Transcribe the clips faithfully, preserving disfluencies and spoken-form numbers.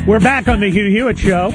We're back on the Hugh Hewitt Show.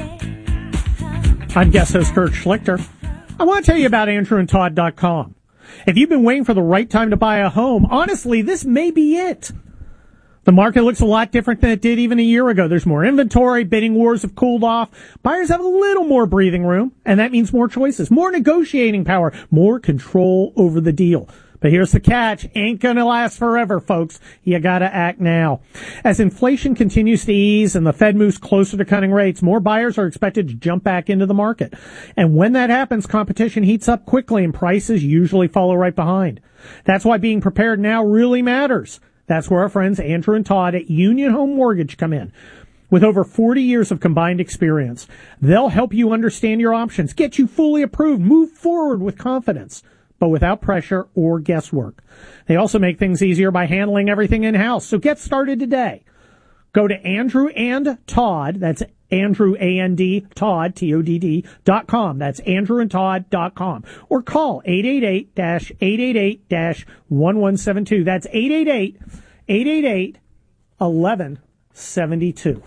I'm guest host Kurt Schlichter. I want to tell you about Andrew and Todd dot com. If you've been waiting for the right time to buy a home, honestly, this may be it. The market looks a lot different than it did even a year ago. There's more inventory, bidding wars have cooled off, buyers have a little more breathing room, and that means more choices, more negotiating power, more control over the deal. But here's the catch. Ain't gonna last forever, folks. You gotta act now. As inflation continues to ease and the Fed moves closer to cutting rates, more buyers are expected to jump back into the market. And when that happens, competition heats up quickly and prices usually follow right behind. That's why being prepared now really matters. That's where our friends Andrew and Todd at Union Home Mortgage come in. With over forty years of combined experience, they'll help you understand your options, get you fully approved, move forward with confidence, but without pressure or guesswork. They also make things easier by handling everything in-house. So get started today. Go to Andrew and Todd, that's Andrew, A N D, Todd, T O D D, dot com. That's Andrew and Todd dot com. Or call eight eight eight, eight eight eight, one one seven two. That's eight eight eight, eight eight eight, one one seven two.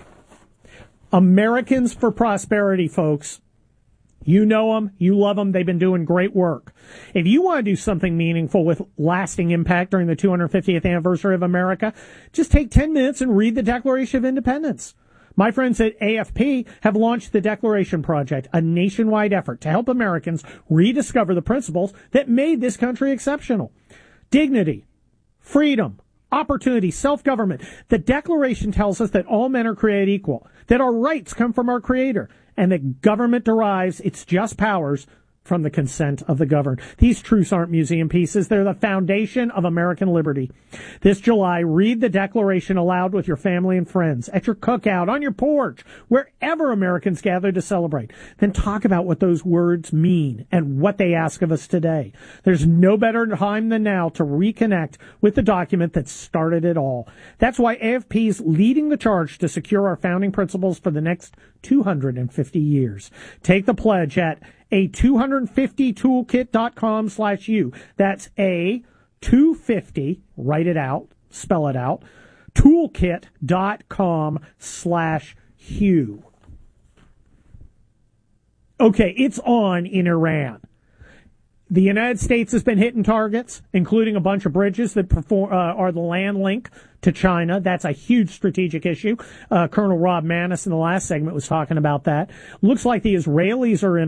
Americans for Prosperity, folks. You know them. You love them. They've been doing great work. If you want to do something meaningful with lasting impact during the two hundred fiftieth anniversary of America, just take ten minutes and read the Declaration of Independence. My friends at A F P have launched the Declaration Project, a nationwide effort to help Americans rediscover the principles that made this country exceptional. Dignity, freedom, opportunity, self-government. The Declaration tells us that all men are created equal, that our rights come from our Creator, and that government derives its just powers from the consent of the governed. These truths aren't museum pieces. They're the foundation of American liberty. This July, read the Declaration aloud with your family and friends, at your cookout, on your porch, wherever Americans gather to celebrate. Then talk about what those words mean and what they ask of us today. There's no better time than now to reconnect with the document that started it all. That's why A F P is leading the charge to secure our founding principles for the next two hundred fifty years. Take the pledge at a two fifty toolkit dot com slash you. That's a two fifty, write it out, spell it out, toolkit dot com slash Hugh. Okay, it's on in Iran. The United States has been hitting targets, including a bunch of bridges that perform, uh, are the land link to China. That's a huge strategic issue. Uh, Colonel Rob Maness in the last segment was talking about that. Looks like the Israelis are in